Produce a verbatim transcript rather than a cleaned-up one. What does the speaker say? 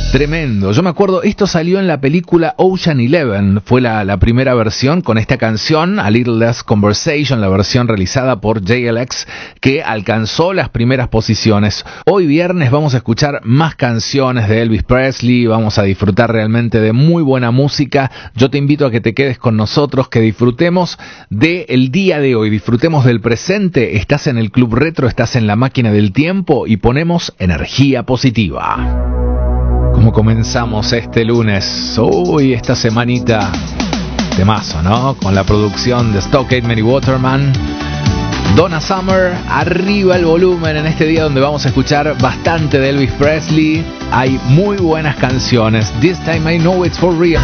Tremendo. Yo me acuerdo, esto salió en la película Ocean Eleven. Fue la, la primera versión con esta canción, A Little Less Conversation, la versión realizada por J L X, que alcanzó las primeras posiciones. Hoy viernes vamos a escuchar más canciones de Elvis Presley, vamos a disfrutar realmente de muy buena música. Yo te invito a que te quedes con nosotros, que disfrutemos del día de hoy, disfrutemos del presente. Estás en el Club Retro, estás en la máquina del tiempo y ponemos energía positiva. ¿Cómo comenzamos este lunes? Uy, esta semanita temazo, ¿no? Con la producción de Stockade, Mary Waterman, Donna Summer, arriba el volumen en este día donde vamos a escuchar bastante de Elvis Presley. Hay muy buenas canciones. This time I know it's for real.